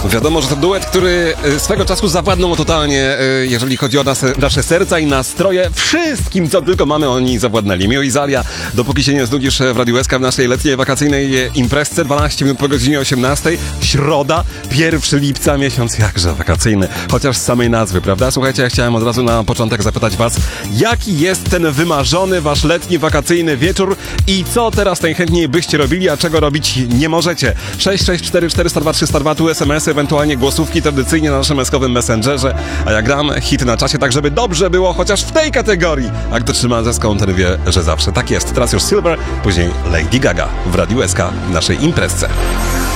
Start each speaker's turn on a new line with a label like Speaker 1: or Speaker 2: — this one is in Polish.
Speaker 1: Wiadomo, że to duet, który swego czasu zawładnął totalnie, jeżeli chodzi o nasze serca i nastroje. Wszystkim, co tylko mamy, oni zawładnęli. Mio i Zalia, dopóki się nie znudzisz w Radiu SK w naszej letniej wakacyjnej imprezce, 12 minut po godzinie 18, środa, 1 lipca, miesiąc jakże wakacyjny, chociaż z samej nazwy, prawda? Słuchajcie, ja chciałem od razu na początek zapytać was, jaki jest ten wymarzony wasz letni, wakacyjny wieczór i co teraz najchętniej byście robili, a czego robić nie możecie? 664 402 302, tu SMS-y, ewentualnie głosówki tradycyjnie na naszym eskowym Messengerze, a ja gram hit na czasie, tak żeby dobrze było chociaż w tej kategorii. A kto trzyma zeską, ten wie, że zawsze tak jest. Teraz już Silver, później Lady Gaga w Radiu SK w naszej imprezce.